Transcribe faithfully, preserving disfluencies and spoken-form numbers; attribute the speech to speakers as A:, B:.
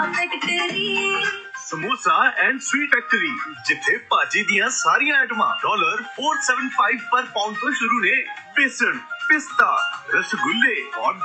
A: Samosa and sweet factory, ਜਿੱਥੇ ਭਾਜੀ ਦੀਆਂ ਸਾਰੀਆਂ ਆਈਟਮਾਂ ਡਾਲਰ ਚਾਰ ਸੌ ਪਚੱਤਰ ਪਰ ਪਾਉਂਡ ਤੋਂ ਸ਼ੁਰੂ ਨੇ। ਬੇਸਣ, ਪਿਸਤਾ, ਰਸਗੁੱਲੇ ਔਰ